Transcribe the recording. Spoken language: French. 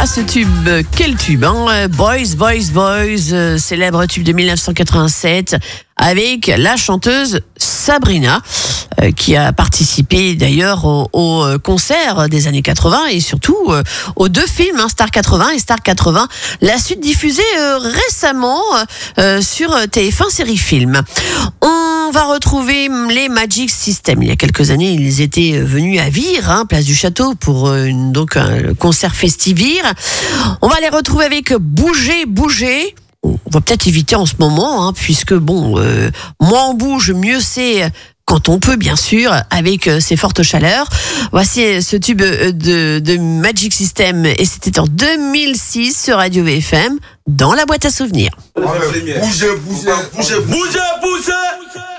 Ah, ce tube, quel tube, hein? Boys, Boys, Boys, célèbre tube de 1987 avec la chanteuse Sabrina, qui a participé d'ailleurs au concert des années 80 et surtout aux deux films, hein, Star 80 et Star 80. La suite diffusée récemment sur TF1 Série Film. On va retrouver les Magic System. Il y a quelques années, ils étaient venus à Vire, hein, place du Château, pour un concert festivir. On va les retrouver avec Bouger, Bouger. On va peut-être éviter en ce moment, hein, puisque moins on bouge, mieux c'est, quand on peut bien sûr, avec ces fortes chaleurs. Voici ce tube de Magic System, et c'était en 2006 sur Radio VFM, dans la boîte à souvenirs. Bougez, bougez, bougez, bougez, bougez.